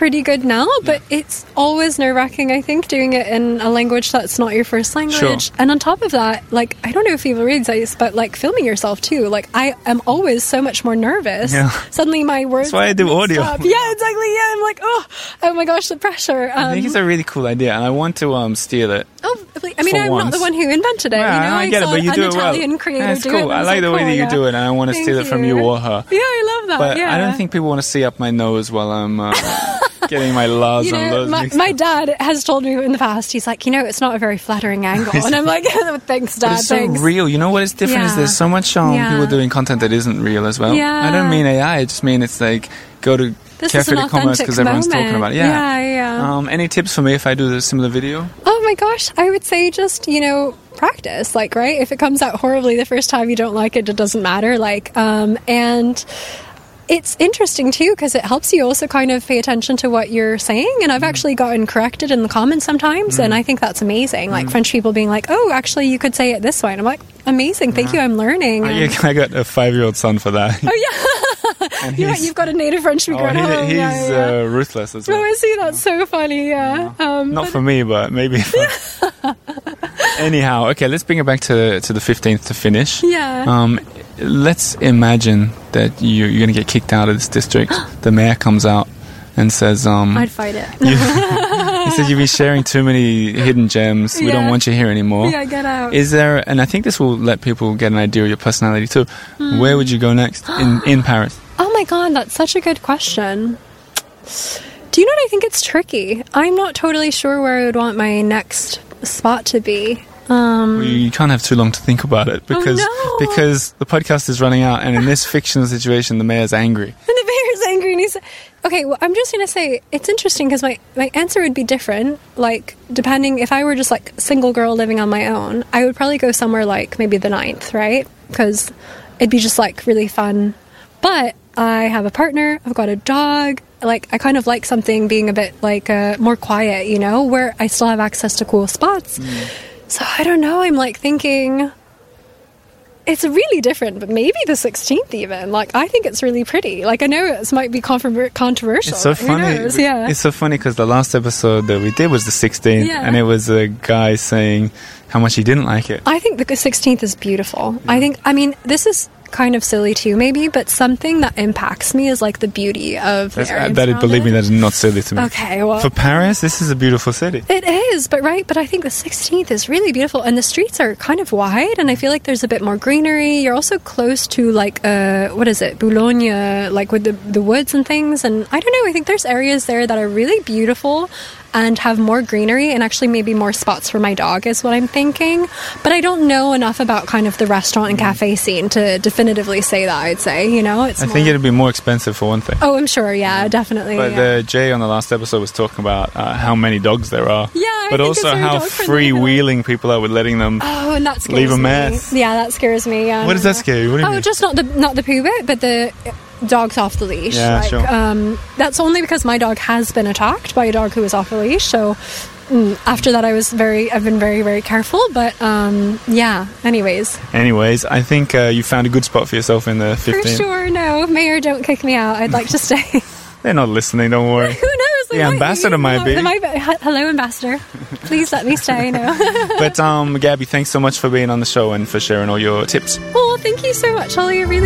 pretty good now, but it's always nerve-wracking, I think, doing it in a language that's not your first language. Sure. And on top of that, like, I don't know if people realize this, but like filming yourself too, like I am always so much more nervous. Yeah. Suddenly my words That's why I do audio. Yeah, exactly. Yeah, I'm like, oh my gosh, the pressure. I think it's a really cool idea, and I want to steal it. Oh, I mean, I'm not the one who invented it. Yeah, you know, I get it, saw but you an do it well. Italian creator That's do cool. it. And I like the way that you do it, and I want to steal it from you or her. Yeah, I love that. But yeah. I don't think people want to see up my nose while I'm getting my laws You and know, lows. my dad has told me in the past, he's like, it's not a very flattering angle. And I'm like, thanks, Dad, But it's thanks. so real. You know what is different is Yeah. there's so much people doing content that isn't real as well. Yeah. I don't mean AI, I just mean it's like go to This is Cafe an de Commerce because everyone's authentic talking about it. moment. Yeah. Any tips for me if I do a similar video? Oh my gosh, I would say just, practice, like, right? If it comes out horribly the first time, you don't like it, it doesn't matter. Like, and it's interesting too because it helps you also kind of pay attention to what you're saying. And I've actually gotten corrected in the comments sometimes, and I think that's amazing. Like French people being like, "Oh, actually, you could say it this way," and I'm like, "Amazing, thank you, I'm learning." I got a 5-year-old son for that. Oh yeah, And you've got a native French speaker at home. He's ruthless as well. Oh, I see. That's so funny. Yeah. Not for me, but maybe for... Anyhow, okay, let's bring it back to the 15th to finish. Yeah. Let's imagine that you're going to get kicked out of this district. The mayor comes out and says... I'd fight it. He says you've been sharing too many hidden gems. We don't want you here anymore. Yeah, get out. Is there... And I think this will let people get an idea of your personality too. Where would you go next in Paris? Oh my God, that's such a good question. Do you know what I think? It's tricky. I'm not totally sure where I would want my next spot to be. You can't have too long to think about it because the podcast is running out, and in this fictional situation, the mayor's angry. And the mayor's angry, and he's... Okay, well, I'm just going to say, it's interesting because my answer would be different. Like, depending, if I were just like a single girl living on my own, I would probably go somewhere like maybe the 9th, right? Because it'd be just like really fun. But I have a partner, I've got a dog. Like, I kind of like something being a bit like more quiet, where I still have access to cool spots. So I don't know, I'm like thinking it's really different, but maybe the 16th even. Like, I think it's really pretty. Like, I know it might be controversial. It's so funny. Who knows? Yeah. It's so funny because the last episode that we did was the 16th, Yeah. and it was a guy saying how much he didn't like it. I think the 16th is beautiful. I mean, this is kind of silly too, maybe, but something that impacts me is like the beauty of the areas around Believe me, it. that is not silly to me. Okay, well, For Paris, this is a beautiful city. it is, but I think the 16th is really beautiful, and the streets are kind of wide, and I feel like there's a bit more greenery. You're also close to like what is it, Boulogne, like with the woods and things, and I don't know, I think there's areas there that are really beautiful and have more greenery and actually maybe more spots for my dog is what I'm thinking. But I don't know enough about kind of the restaurant and cafe scene to definitively say that, I'd say, I think it'd be more expensive for one thing. Oh, I'm sure, yeah, definitely. But Jay on the last episode was talking about how many dogs there are. Yeah, I but think also it's very how dog-friendly. freewheeling people are with letting them Oh, and that scares leave a me. mess. Yeah, that scares me. Yeah. What does that scare you? What do you mean? just not the poo bit, but the dogs off the leash. Yeah, like, sure. That's only because my dog has been attacked by a dog who was off the leash. So after that, I've been very, very careful. But yeah. Anyways, I think you found a good spot for yourself in the 15th. for sure. No, Mayor, don't kick me out. I'd like to stay. They're not listening. Don't worry. Who knows? The ambassador might be. Hello, ambassador. Please let me stay. No. But Gabby, thanks so much for being on the show and for sharing all your tips. Well, thank you so much, Ollie. I really